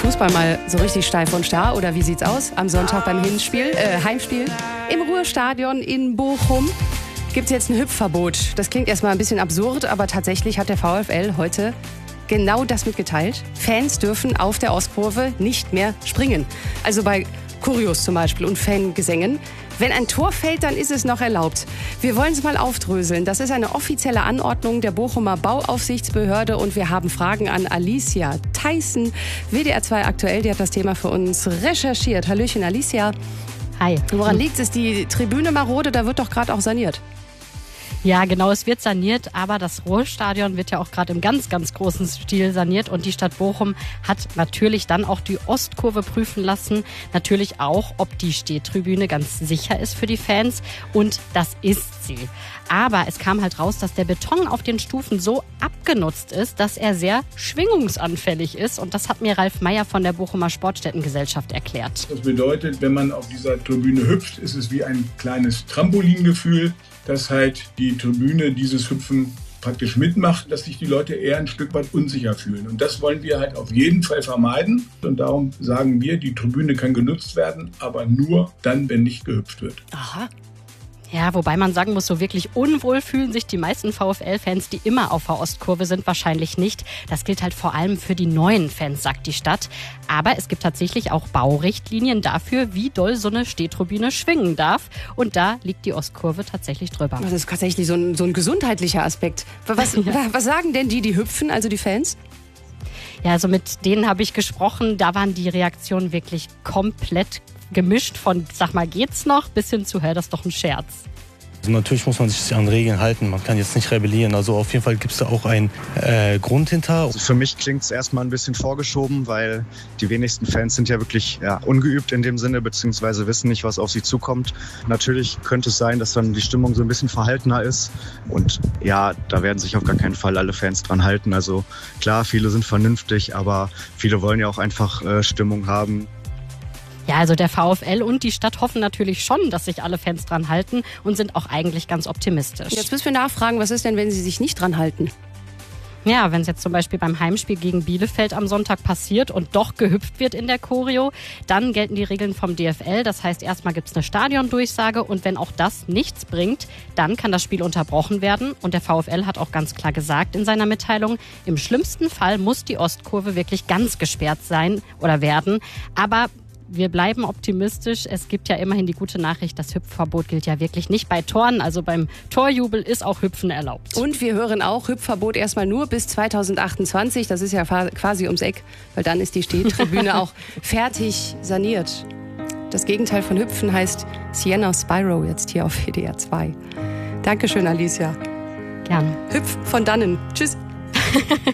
Fußball mal so richtig steif und starr? Oder wie sieht's aus am Sonntag beim Heimspiel? Im Ruhrstadion in Bochum gibt es jetzt ein Hüpfverbot. Das klingt erstmal ein bisschen absurd, aber tatsächlich hat der VfL heute genau das mitgeteilt. Fans dürfen auf der Ostkurve nicht mehr springen. Also bei Choreos zum Beispiel und Fangesängen. Wenn ein Tor fällt, dann ist es noch erlaubt. Wir wollen es mal aufdröseln. Das ist eine offizielle Anordnung der Bochumer Bauaufsichtsbehörde und wir haben Fragen an Alicia Theissen, WDR 2 aktuell. Die hat das Thema für uns recherchiert. Hallöchen, Alicia. Hi. Woran liegt es? Die Tribüne marode, da wird doch gerade auch saniert. Ja, genau, es wird saniert, aber das Ruhrstadion wird ja auch gerade im ganz, ganz großen Stil saniert und die Stadt Bochum hat natürlich dann auch die Ostkurve prüfen lassen. Natürlich auch, ob die Stehtribüne ganz sicher ist für die Fans und das ist sie. Aber es kam halt raus, dass der Beton auf den Stufen so abgenutzt ist, dass er sehr schwingungsanfällig ist und das hat mir Ralf Meyer von der Bochumer Sportstättengesellschaft erklärt. Das bedeutet, wenn man auf dieser Tribüne hüpft, ist es wie ein kleines Trampolingefühl, dass halt die Tribüne dieses Hüpfen praktisch mitmacht, dass sich die Leute eher ein Stück weit unsicher fühlen. Und das wollen wir halt auf jeden Fall vermeiden. Und darum sagen wir, die Tribüne kann genutzt werden, aber nur dann, wenn nicht gehüpft wird. Aha. Ja, wobei man sagen muss, so wirklich unwohl fühlen sich die meisten VfL-Fans, die immer auf der Ostkurve sind, wahrscheinlich nicht. Das gilt halt vor allem für die neuen Fans, sagt die Stadt. Aber es gibt tatsächlich auch Baurichtlinien dafür, wie doll so eine Stehtribüne schwingen darf. Und da liegt die Ostkurve tatsächlich drüber. Das ist tatsächlich so ein gesundheitlicher Aspekt. Was sagen denn die hüpfen, also die Fans? Ja, also mit denen habe ich gesprochen. Da waren die Reaktionen wirklich komplett gemischt von, sag mal, geht's noch, bis hin zu, hör, das ist doch ein Scherz. Also natürlich muss man sich an Regeln halten, man kann jetzt nicht rebellieren. Also auf jeden Fall gibt es da auch einen Grund hinter. Also für mich klingt es erstmal ein bisschen vorgeschoben, weil die wenigsten Fans sind ja wirklich ungeübt in dem Sinne, beziehungsweise wissen nicht, was auf sie zukommt. Natürlich könnte es sein, dass dann die Stimmung so ein bisschen verhaltener ist. Und ja, da werden sich auf gar keinen Fall alle Fans dran halten. Also klar, viele sind vernünftig, aber viele wollen ja auch einfach Stimmung haben. Ja, also der VfL und die Stadt hoffen natürlich schon, dass sich alle Fans dran halten und sind auch eigentlich ganz optimistisch. Jetzt müssen wir nachfragen, was ist denn, wenn sie sich nicht dran halten? Ja, wenn es jetzt zum Beispiel beim Heimspiel gegen Bielefeld am Sonntag passiert und doch gehüpft wird in der Choreo, dann gelten die Regeln vom DFL. Das heißt, erstmal gibt es eine Stadiondurchsage und wenn auch das nichts bringt, dann kann das Spiel unterbrochen werden. Und der VfL hat auch ganz klar gesagt in seiner Mitteilung, im schlimmsten Fall muss die Ostkurve wirklich ganz gesperrt sein oder werden. Aber wir bleiben optimistisch. Es gibt ja immerhin die gute Nachricht, das Hüpfverbot gilt ja wirklich nicht bei Toren. Also beim Torjubel ist auch Hüpfen erlaubt. Und wir hören auch, Hüpfverbot erstmal nur bis 2028. Das ist ja quasi ums Eck, weil dann ist die Stehtribüne auch fertig saniert. Das Gegenteil von Hüpfen heißt Sienna Spyro jetzt hier auf WDR 2. Dankeschön, Alicia. Gerne. Hüpf von dannen. Tschüss.